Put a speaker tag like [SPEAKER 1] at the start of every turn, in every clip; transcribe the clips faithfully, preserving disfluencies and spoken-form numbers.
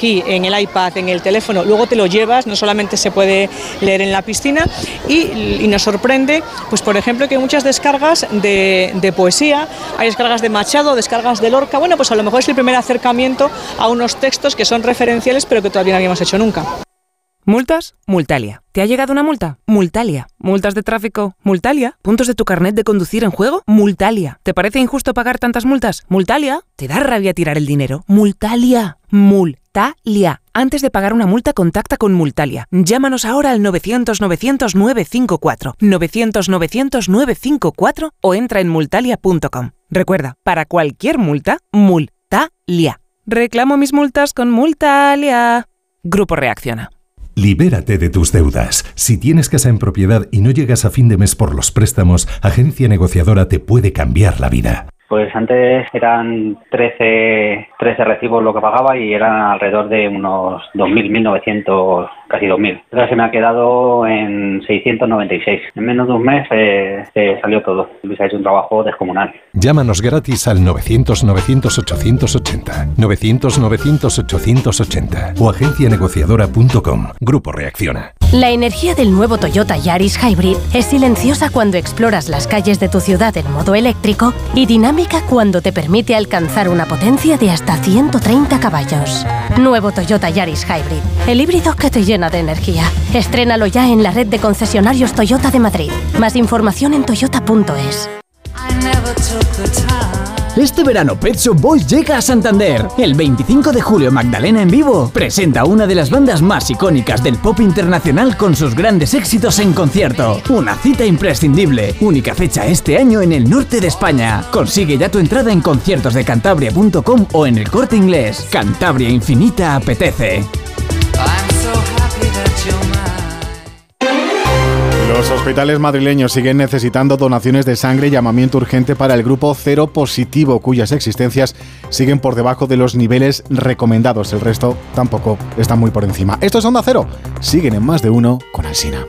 [SPEAKER 1] aquí en el iPad, en el teléfono, luego te lo llevas, no solamente se puede leer en la piscina, y, y nos sorprende, pues por ejemplo, que hay muchas descargas de, de poesía, hay descargas de Machado, descargas de Lorca. Bueno, pues a lo mejor es el primer acercamiento a unos textos que son referenciales pero que todavía no habíamos hecho nunca.
[SPEAKER 2] ¿Multas? Multalia. ¿Te ha llegado una multa? Multalia. ¿Multas de tráfico? Multalia. ¿Puntos de tu carnet de conducir en juego? Multalia. ¿Te parece injusto pagar tantas multas? Multalia. ¿Te da rabia tirar el dinero? Multalia. Multalia. Antes de pagar una multa, contacta con Multalia. Llámanos ahora al novecientos novecientos nueve cinco cuatro, novecientos novecientos nueve cinco cuatro o entra en multalia punto com. Recuerda, para cualquier multa, Multalia. Reclamo mis multas con Multalia. Grupo Reacciona.
[SPEAKER 3] Libérate de tus deudas. Si tienes casa en propiedad y no llegas a fin de mes por los préstamos, Agencia Negociadora te puede cambiar la vida.
[SPEAKER 4] Pues antes eran trece, trece recibos lo que pagaba y eran alrededor de unos dos mil, mil novecientos, casi dos mil. Ahora se me ha quedado en seiscientos noventa y seis. En menos de un mes eh, se salió todo. Luis ha hecho un trabajo descomunal.
[SPEAKER 3] Llámanos gratis al novecientos novecientos ochocientos ochenta, novecientos novecientos ochocientos ochenta o agencia negociadora punto com. Grupo Reacciona.
[SPEAKER 5] La energía del nuevo Toyota Yaris Hybrid es silenciosa cuando exploras las calles de tu ciudad en modo eléctrico y dinámica cuando te permite alcanzar una potencia de hasta ciento treinta caballos. Nuevo Toyota Yaris Hybrid, el híbrido que te llena de energía. Estrénalo ya en la red de concesionarios Toyota de Madrid. Más información en toyota punto es.
[SPEAKER 6] Este verano Pet Shop Boys llega a Santander. El veinticinco de julio Magdalena en vivo presenta una de las bandas más icónicas del pop internacional con sus grandes éxitos en concierto. Una cita imprescindible. Única fecha este año en el norte de España. Consigue ya tu entrada en conciertos de cantabria punto com o en El Corte Inglés. Cantabria Infinita apetece.
[SPEAKER 7] Los hospitales madrileños siguen necesitando donaciones de sangre y llamamiento urgente para el grupo cero positivo, cuyas existencias siguen por debajo de los niveles recomendados. El resto tampoco está muy por encima. Esto es Onda Cero. Siguen en Más de Uno con Alsina.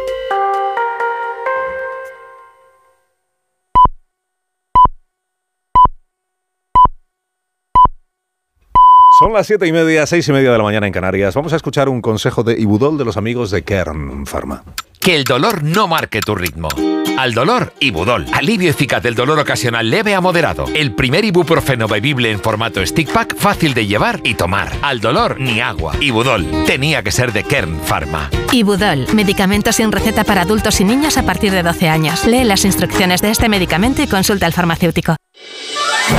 [SPEAKER 8] Son las siete y media, seis y media de la mañana en Canarias. Vamos a escuchar un consejo de Ibudol de los amigos de Kern Pharma.
[SPEAKER 9] Que el dolor no marque tu ritmo. Al dolor, Ibudol. Alivio eficaz del dolor ocasional leve a moderado. El primer ibuprofeno bebible en formato stick pack, fácil de llevar y tomar. Al dolor, ni agua. Ibudol. Tenía que ser de Kern Pharma.
[SPEAKER 10] Ibudol. Medicamento sin receta para adultos y niños a partir de doce años. Lee las instrucciones de este medicamento y consulta al farmacéutico.